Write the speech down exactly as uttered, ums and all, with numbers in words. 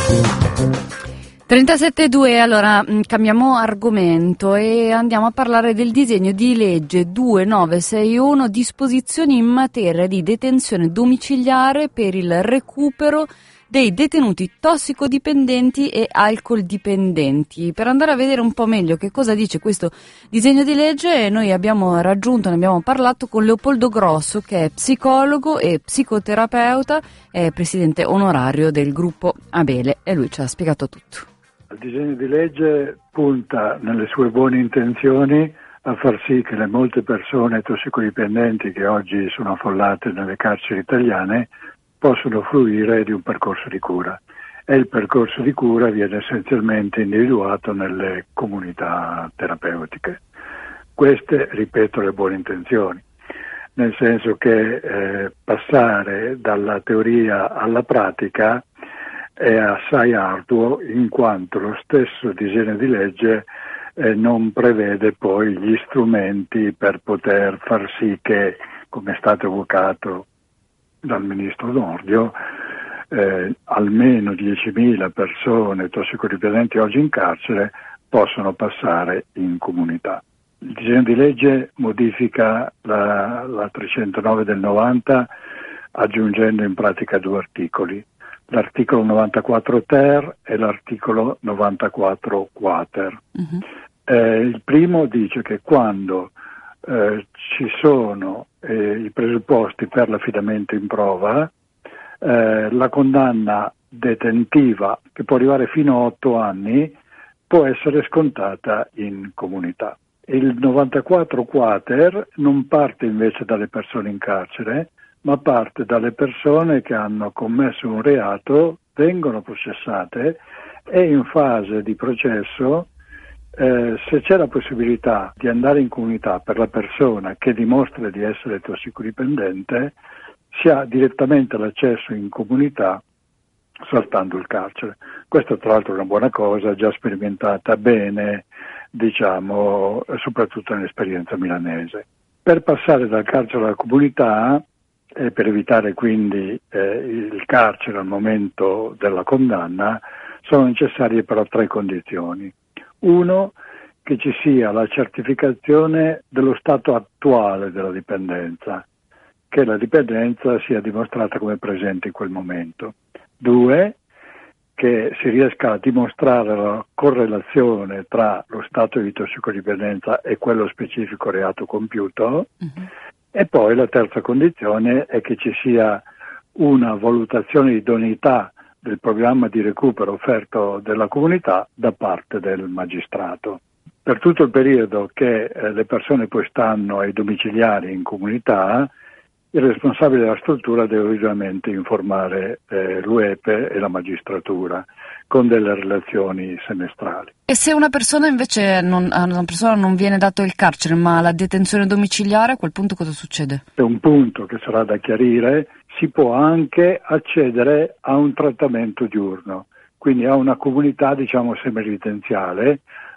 trentasette e due, allora cambiamo argomento e andiamo a parlare del disegno di legge duemilanovesessantuno, disposizioni in materia di detenzione domiciliare per il recupero dei detenuti tossicodipendenti e alcoldipendenti. Per andare a vedere un po' meglio che cosa dice questo disegno di legge, noi abbiamo raggiunto, ne abbiamo parlato con Leopoldo Grosso, che è psicologo e psicoterapeuta, è presidente onorario del gruppo Abele, e lui ci ha spiegato tutto. Il disegno di legge punta nelle sue buone intenzioni a far sì che le molte persone tossicodipendenti che oggi sono affollate nelle carceri italiane possono fruire di un percorso di cura, e il percorso di cura viene essenzialmente individuato nelle comunità terapeutiche. Queste, ripeto, le buone intenzioni, nel senso che eh, passare dalla teoria alla pratica è assai arduo, in quanto lo stesso disegno di legge eh, non prevede poi gli strumenti per poter far sì che, come è stato evocato dal ministro Nordio, eh, almeno diecimila persone tossicodipendenti oggi in carcere possono passare in comunità. Il disegno di legge modifica la, la trecentonove del novanta, aggiungendo in pratica due articoli, l'articolo novantaquattro ter e l'articolo novantaquattro quater. Uh-huh. Eh, il primo dice che quando eh, ci sono eh, i presupposti per l'affidamento in prova, eh, la condanna detentiva, che può arrivare fino a otto anni, può essere scontata in comunità. Il novantaquattro quater non parte invece dalle persone in carcere, ma parte dalle persone che hanno commesso un reato, vengono processate e in fase di processo, eh, se c'è la possibilità di andare in comunità per la persona che dimostra di essere tossicodipendente, si ha direttamente l'accesso in comunità saltando il carcere. Questa tra l'altro è una buona cosa, già sperimentata bene, diciamo, soprattutto nell'esperienza milanese. Per passare dal carcere alla comunità, e per evitare quindi eh, il carcere al momento della condanna, sono necessarie però tre condizioni. Uno, che ci sia la certificazione dello stato attuale della dipendenza, che la dipendenza sia dimostrata come presente in quel momento. Due, che si riesca a dimostrare la correlazione tra lo stato di tossicodipendenza e quello specifico reato compiuto. Uh-huh. E poi la terza condizione è che ci sia una valutazione di idoneità del programma di recupero offerto dalla comunità da parte del magistrato. Per tutto il periodo che eh, le persone poi stanno ai domiciliari in comunità, il responsabile della struttura deve ovviamente informare eh, l'U E P E e la magistratura con delle relazioni semestrali. E se una persona invece non, a una persona non viene dato il carcere ma la detenzione domiciliare, a quel punto cosa succede? È un punto che sarà da chiarire. Si può anche accedere a un trattamento diurno, quindi a una comunità diciamo semiresidenziale,